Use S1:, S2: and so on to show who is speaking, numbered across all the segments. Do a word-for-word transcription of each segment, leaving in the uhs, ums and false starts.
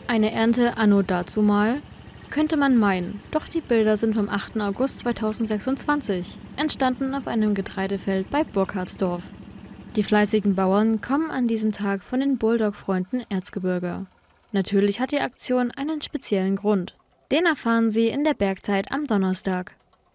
S1: Eine Ernte anno dazumal? Könnte man meinen, doch die Bilder sind vom achten August zweitausendsechsundzwanzig, entstanden auf einem Getreidefeld bei Burkhardsdorf. Die fleißigen Bauern kommen an diesem Tag von den Bulldog-Freunden Erzgebirge. Natürlich hat die Aktion einen speziellen Grund. Den erfahren Sie in der Bergzeit am Donnerstag.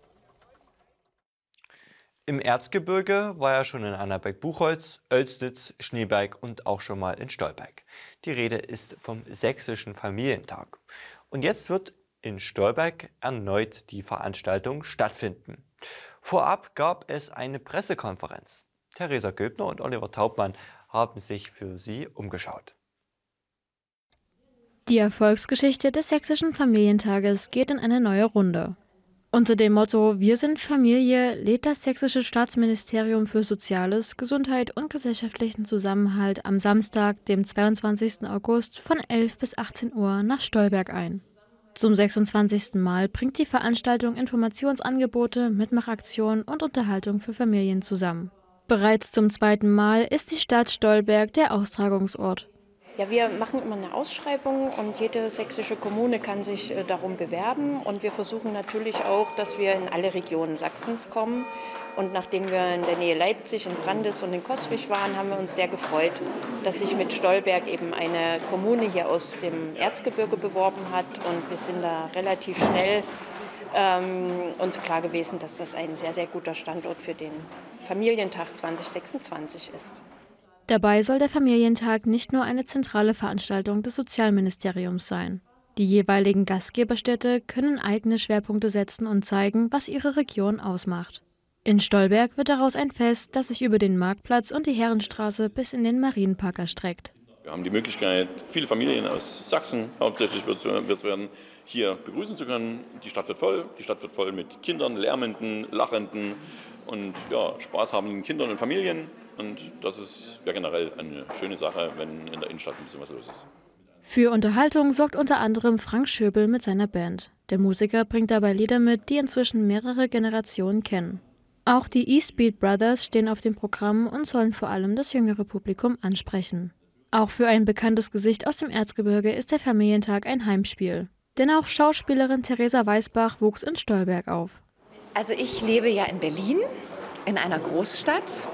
S2: Im Erzgebirge war er schon in Annaberg-Buchholz, Oelsnitz, Schneeberg und auch schon mal in Stolberg. Die Rede ist vom Sächsischen Familientag. Und jetzt wird in Stolberg erneut die Veranstaltung stattfinden. Vorab gab es eine Pressekonferenz. Theresa Göbner und Oliver Taubmann haben sich für sie umgeschaut.
S1: Die Erfolgsgeschichte des Sächsischen Familientages geht in eine neue Runde. Unter dem Motto „Wir sind Familie“ lädt das Sächsische Staatsministerium für Soziales, Gesundheit und gesellschaftlichen Zusammenhalt am Samstag, dem zweiundzwanzigsten August von elf bis achtzehn Uhr nach Stolberg ein. Zum sechsundzwanzigsten Mal bringt die Veranstaltung Informationsangebote, Mitmachaktionen und Unterhaltung für Familien zusammen. Bereits zum zweiten Mal ist die Stadt Stolberg der Austragungsort.
S3: Ja, wir machen immer eine Ausschreibung und jede sächsische Kommune kann sich äh, darum bewerben. Und wir versuchen natürlich auch, dass wir in alle Regionen Sachsens kommen. Und nachdem wir in der Nähe Leipzig, in Brandis und in Coswig waren, haben wir uns sehr gefreut, dass sich mit Stolberg eben eine Kommune hier aus dem Erzgebirge beworben hat. Und wir sind da relativ schnell ähm, uns klar gewesen, dass das ein sehr, sehr guter Standort für den Familientag zweitausendsechsundzwanzig ist.
S1: Dabei soll der Familientag nicht nur eine zentrale Veranstaltung des Sozialministeriums sein. Die jeweiligen Gastgeberstädte können eigene Schwerpunkte setzen und zeigen, was ihre Region ausmacht. In Stolberg wird daraus ein Fest, das sich über den Marktplatz und die Herrenstraße bis in den Marienpark erstreckt.
S4: Wir haben die Möglichkeit, viele Familien aus Sachsen, hauptsächlich wird es werden, hier begrüßen zu können. Die Stadt wird voll, die Stadt wird voll mit Kindern, lärmenden, lachenden und ja, spaßhabenden Kindern und Familien. Und das ist ja generell eine schöne Sache, wenn in der Innenstadt ein bisschen was los ist.
S1: Für Unterhaltung sorgt unter anderem Frank Schöbel mit seiner Band. Der Musiker bringt dabei Lieder mit, die inzwischen mehrere Generationen kennen. Auch die Eastbeat Brothers stehen auf dem Programm und sollen vor allem das jüngere Publikum ansprechen. Auch für ein bekanntes Gesicht aus dem Erzgebirge ist der Familientag ein Heimspiel. Denn auch Schauspielerin Theresa Weißbach wuchs in Stolberg auf.
S5: Also ich lebe ja in Berlin, in einer Großstadt.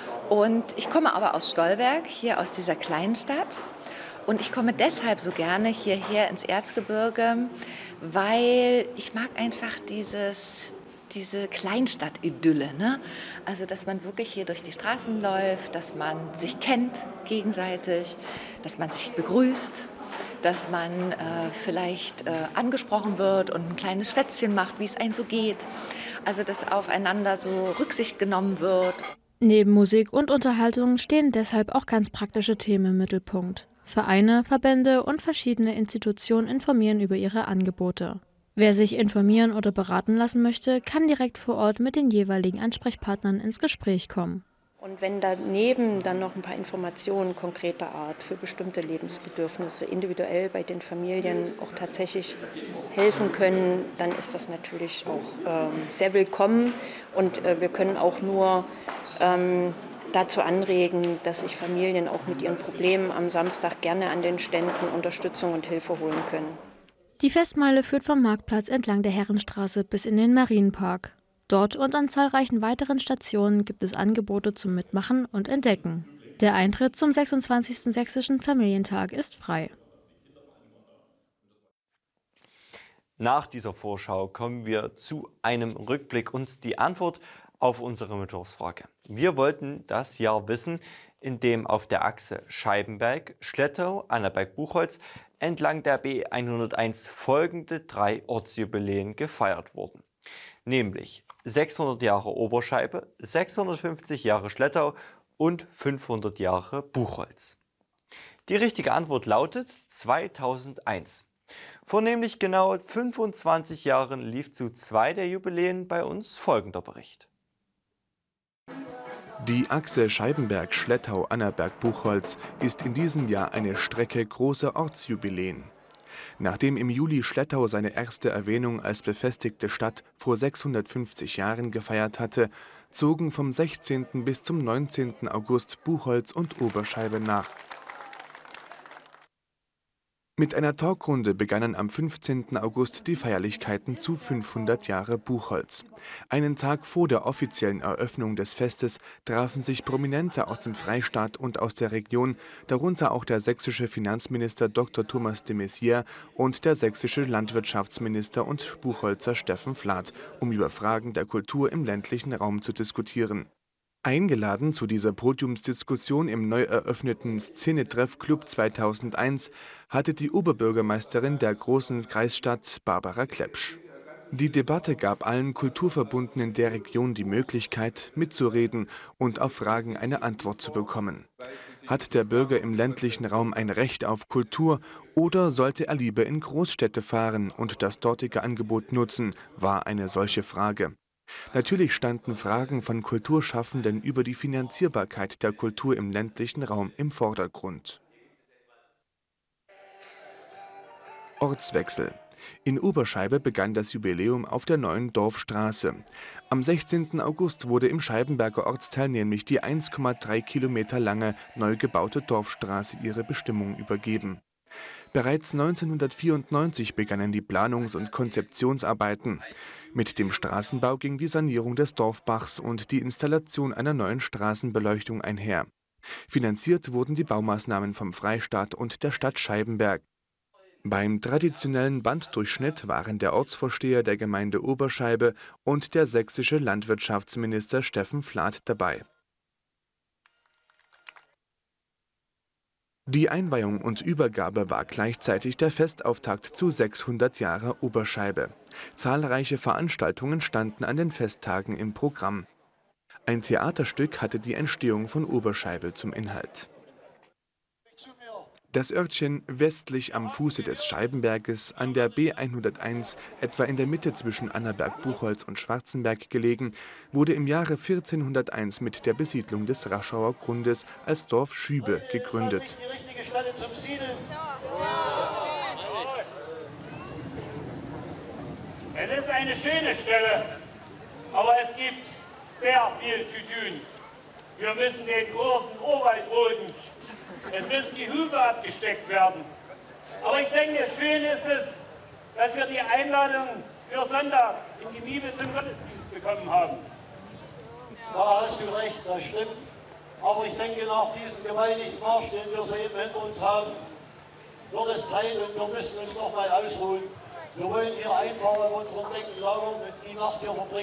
S5: Und ich komme aber aus Stolberg, hier aus dieser kleinen Stadt. Und ich komme deshalb so gerne hierher ins Erzgebirge, weil ich mag einfach dieses, diese Kleinstadt-Idylle, ne? Also, dass man wirklich hier durch die Straßen läuft, dass man sich kennt gegenseitig, dass man sich begrüßt, dass man äh, vielleicht äh, angesprochen wird und ein kleines Schwätzchen macht, wie es einem so geht. Also, dass aufeinander so Rücksicht genommen wird.
S1: Neben Musik und Unterhaltung stehen deshalb auch ganz praktische Themen im Mittelpunkt. Vereine, Verbände und verschiedene Institutionen informieren über ihre Angebote. Wer sich informieren oder beraten lassen möchte, kann direkt vor Ort mit den jeweiligen Ansprechpartnern ins Gespräch kommen.
S3: Und wenn daneben dann noch ein paar Informationen konkreter Art für bestimmte Lebensbedürfnisse individuell bei den Familien auch tatsächlich helfen können, dann ist das natürlich auch ähm, sehr willkommen. Und äh, wir können auch nur ähm, dazu anregen, dass sich Familien auch mit ihren Problemen am Samstag gerne an den Ständen Unterstützung und Hilfe holen können.
S1: Die Festmeile führt vom Marktplatz entlang der Herrenstraße bis in den Marienpark. Dort und an zahlreichen weiteren Stationen gibt es Angebote zum Mitmachen und Entdecken. Der Eintritt zum sechsundzwanzigsten Sächsischen Familientag ist frei.
S2: Nach dieser Vorschau kommen wir zu einem Rückblick und die Antwort auf unsere Mittwochsfrage. Wir wollten das Jahr wissen, in dem auf der Achse Scheibenberg, Schlettau, Annaberg-Buchholz entlang der B hunderteins folgende drei Ortsjubiläen gefeiert wurden. Nämlich sechshundert Jahre Oberscheibe, sechshundertfünfzig Jahre Schlettau und fünfhundert Jahre Buchholz. Die richtige Antwort lautet zweitausendeins. Vor nämlich genau fünfundzwanzig Jahren lief zu zwei der Jubiläen bei uns folgender Bericht.
S6: Die Achse Scheibenberg-Schlettau-Annaberg-Buchholz ist in diesem Jahr eine Strecke großer Ortsjubiläen. Nachdem im Juli Schlettau seine erste Erwähnung als befestigte Stadt vor sechshundertfünfzig Jahren gefeiert hatte, zogen vom sechzehnten bis zum neunzehnten August Buchholz und Oberscheibe nach. Mit einer Talkrunde begannen am fünfzehnten August die Feierlichkeiten zu fünfhundert Jahre Buchholz. Einen Tag vor der offiziellen Eröffnung des Festes trafen sich Prominente aus dem Freistaat und aus der Region, darunter auch der sächsische Finanzminister Doktor Thomas de Maizière und der sächsische Landwirtschaftsminister und Buchholzer Steffen Flath, um über Fragen der Kultur im ländlichen Raum zu diskutieren. Eingeladen zu dieser Podiumsdiskussion im neu eröffneten Szenetreff Club zweitausendeins hatte die Oberbürgermeisterin der großen Kreisstadt Barbara Klepsch. Die Debatte gab allen Kulturverbundenen der Region die Möglichkeit, mitzureden und auf Fragen eine Antwort zu bekommen. Hat der Bürger im ländlichen Raum ein Recht auf Kultur oder sollte er lieber in Großstädte fahren und das dortige Angebot nutzen, war eine solche Frage. Natürlich standen Fragen von Kulturschaffenden über die Finanzierbarkeit der Kultur im ländlichen Raum im Vordergrund. Ortswechsel. In Oberscheibe begann das Jubiläum auf der neuen Dorfstraße. Am sechzehnten August wurde im Scheibenberger Ortsteil nämlich die eins Komma drei Kilometer lange neu gebaute Dorfstraße ihre Bestimmung übergeben. Bereits neunzehnhundertvierundneunzig begannen die Planungs- und Konzeptionsarbeiten. Mit dem Straßenbau ging die Sanierung des Dorfbachs und die Installation einer neuen Straßenbeleuchtung einher. Finanziert wurden die Baumaßnahmen vom Freistaat und der Stadt Scheibenberg. Beim traditionellen Banddurchschnitt waren der Ortsvorsteher der Gemeinde Oberscheibe und der sächsische Landwirtschaftsminister Steffen Flath dabei. Die Einweihung und Übergabe war gleichzeitig der Festauftakt zu sechshundert Jahre Oberscheibe. Zahlreiche Veranstaltungen standen an den Festtagen im Programm. Ein Theaterstück hatte die Entstehung von Oberscheibe zum Inhalt. Das Örtchen westlich am Fuße des Scheibenberges an der B hunderteins, etwa in der Mitte zwischen Annaberg-Buchholz und Schwarzenberg gelegen, wurde im Jahre vierzehnhunderteins mit der Besiedlung des Raschauer Grundes als Dorf Schübe gegründet.
S7: Es ist eine schöne Stelle, aber es gibt sehr viel zu tun. Wir müssen den großen Urwald roden. Es müssen die Hufe abgesteckt werden. Aber ich denke, schön ist es, dass wir die Einladung für Sonntag in die Miebe zum Gottesdienst bekommen haben.
S8: Da hast du recht, das stimmt. Aber ich denke, nach diesem gewaltigen Marsch, den wir soeben hinter uns haben, wird es Zeit und wir müssen uns noch mal ausruhen. Wir wollen hier einfach auf unseren Decken lagern und die Nacht hier verbringen.